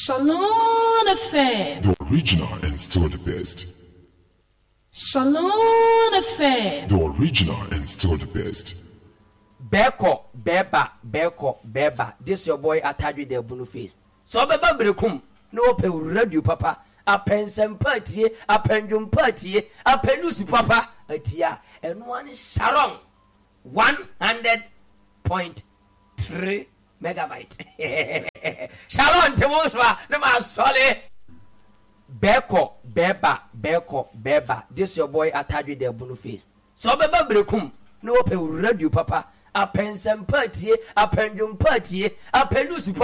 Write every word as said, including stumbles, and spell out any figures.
Shalom F M. The original and still the best. Shalom F M. The original and still the best. Beko, beba, beko, beba. This your boy Atadwi de Bunu face. So beba brekum. No pe radio papa. Apensem party, apendum party, apenusi papa. Atia. And one is Sharon. One hundred point three megabyte. Sharon Temoswa, no ma solid. Beko, beba, beko, beba. This your boy Atadwi de Bunu face. So beba brekum. No pe radio papa. Apensem party, apendum party, apenusi papa.